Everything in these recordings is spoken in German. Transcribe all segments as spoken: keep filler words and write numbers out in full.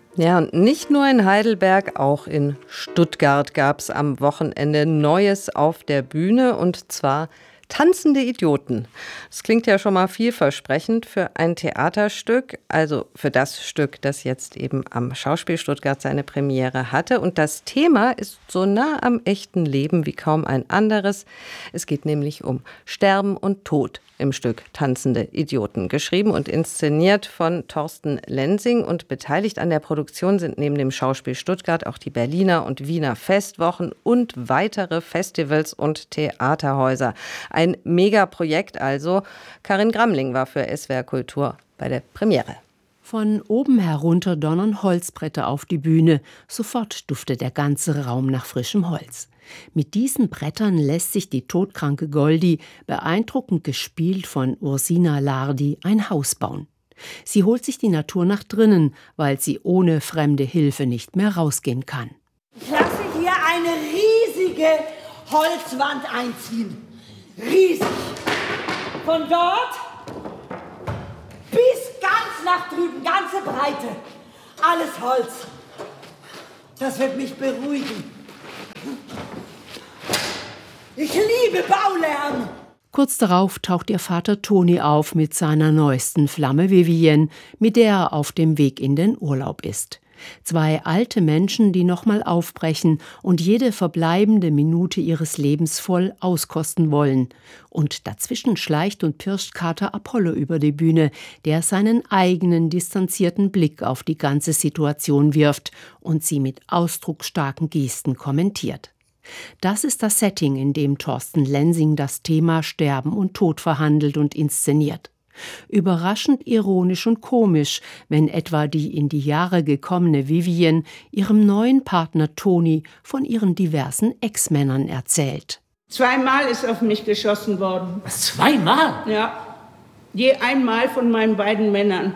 Ja, und nicht nur in Heidelberg, auch in Stuttgart gab es am Wochenende Neues auf der Bühne, und zwar tanzende Idioten. Das klingt ja schon mal vielversprechend für ein Theaterstück, also für das Stück, das jetzt eben am Schauspiel Stuttgart seine Premiere hatte. Und das Thema ist so nah am echten Leben wie kaum ein anderes. Es geht nämlich um Sterben und Tod im Stück Tanzende Idioten. Geschrieben und inszeniert von Thorsten Lensing, und beteiligt an der Produktion sind neben dem Schauspiel Stuttgart auch die Berliner und Wiener Festwochen und weitere Festivals und Theaterhäuser. Ein Megaprojekt also. Karin Gramling war für S W R Kultur bei der Premiere. Von oben herunter donnern Holzbretter auf die Bühne. Sofort duftet der ganze Raum nach frischem Holz. Mit diesen Brettern lässt sich die todkranke Goldi, beeindruckend gespielt von Ursina Lardi, ein Haus bauen. Sie holt sich die Natur nach drinnen, weil sie ohne fremde Hilfe nicht mehr rausgehen kann. Ich lasse hier eine riesige Holzwand einziehen. Riesig. Von dort bis ganz nach drüben, ganze Breite. Alles Holz. Das wird mich beruhigen. Ich liebe Baulärm. Kurz darauf taucht ihr Vater Toni auf mit seiner neuesten Flamme Vivienne, mit der er auf dem Weg in den Urlaub ist. Zwei alte Menschen, die nochmal aufbrechen und jede verbleibende Minute ihres Lebens voll auskosten wollen. Und dazwischen schleicht und pirscht Kater Apollo über die Bühne, der seinen eigenen distanzierten Blick auf die ganze Situation wirft und sie mit ausdrucksstarken Gesten kommentiert. Das ist das Setting, in dem Thorsten Lensing das Thema Sterben und Tod verhandelt und inszeniert. Überraschend ironisch und komisch, wenn etwa die in die Jahre gekommene Vivienne ihrem neuen Partner Toni von ihren diversen Ex-Männern erzählt. Zweimal ist auf mich geschossen worden. Was, zweimal? Ja, je einmal von meinen beiden Männern.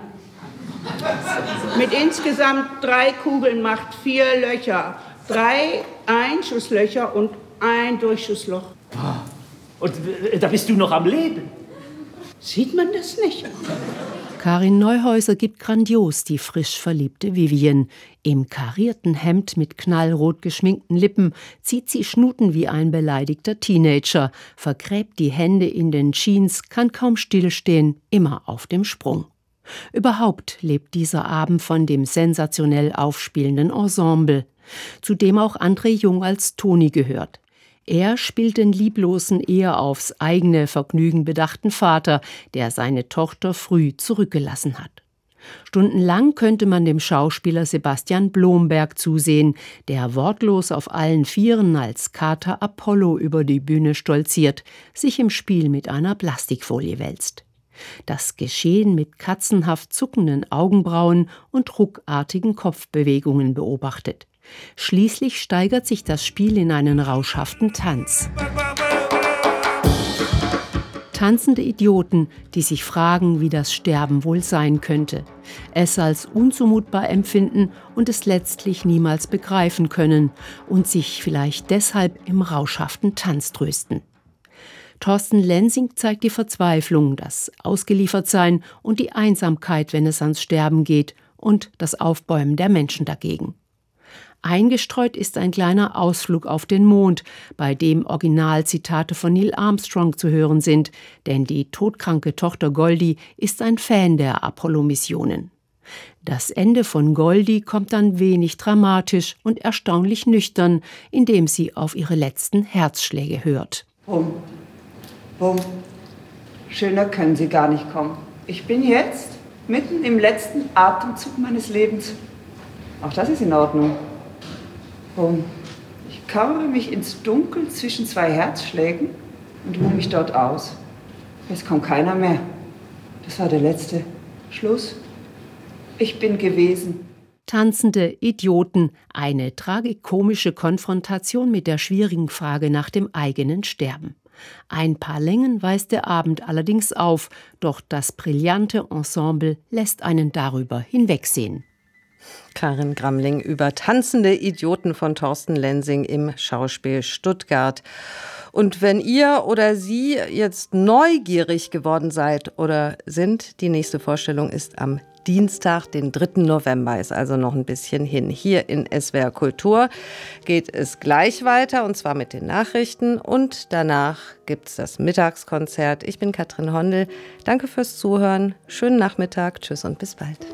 Mit insgesamt drei Kugeln macht vier Löcher. Drei Einschusslöcher und ein Durchschussloch. Und da bist du noch am Leben? Sieht man das nicht? Karin Neuhäuser gibt grandios die frisch verliebte Vivienne. Im karierten Hemd mit knallrot geschminkten Lippen zieht sie Schnuten wie ein beleidigter Teenager, vergräbt die Hände in den Jeans, kann kaum stillstehen, immer auf dem Sprung. Überhaupt lebt dieser Abend von dem sensationell aufspielenden Ensemble, zu dem auch André Jung als Toni gehört. Er spielt den lieblosen, eher aufs eigene Vergnügen bedachten Vater, der seine Tochter früh zurückgelassen hat. Stundenlang könnte man dem Schauspieler Sebastian Blomberg zusehen, der wortlos auf allen Vieren als Kater Apollo über die Bühne stolziert, sich im Spiel mit einer Plastikfolie wälzt. Das Geschehen mit katzenhaft zuckenden Augenbrauen und ruckartigen Kopfbewegungen beobachtet. Schließlich steigert sich das Spiel in einen rauschhaften Tanz. Tanzende Idioten, die sich fragen, wie das Sterben wohl sein könnte, es als unzumutbar empfinden und es letztlich niemals begreifen können und sich vielleicht deshalb im rauschhaften Tanz trösten. Thorsten Lensing zeigt die Verzweiflung, das Ausgeliefertsein und die Einsamkeit, wenn es ans Sterben geht, und das Aufbäumen der Menschen dagegen. Eingestreut ist ein kleiner Ausflug auf den Mond, bei dem Originalzitate von Neil Armstrong zu hören sind, denn die todkranke Tochter Goldi ist ein Fan der Apollo-Missionen. Das Ende von Goldi kommt dann wenig dramatisch und erstaunlich nüchtern, indem sie auf ihre letzten Herzschläge hört. Bum, bum. Schöner können sie gar nicht kommen. Ich bin jetzt mitten im letzten Atemzug meines Lebens. Auch das ist in Ordnung. Bum. Ich kauere mich ins Dunkel zwischen zwei Herzschlägen und ruhe mich dort aus. Es kommt keiner mehr. Das war der letzte Schluss. Ich bin gewesen. Tanzende Idioten, eine tragikomische Konfrontation mit der schwierigen Frage nach dem eigenen Sterben. Ein paar Längen weist der Abend allerdings auf, doch das brillante Ensemble lässt einen darüber hinwegsehen. Karin Gramling über Tanzende Idioten von Thorsten Lensing im Schauspiel Stuttgart. Und wenn ihr oder Sie jetzt neugierig geworden seid oder sind, die nächste Vorstellung ist am Dienstag, den dritten November, ist also noch ein bisschen hin. Hier in S W R Kultur geht es gleich weiter, und zwar mit den Nachrichten. Und danach gibt es das Mittagskonzert. Ich bin Katrin Hondel. Danke fürs Zuhören. Schönen Nachmittag. Tschüss und bis bald.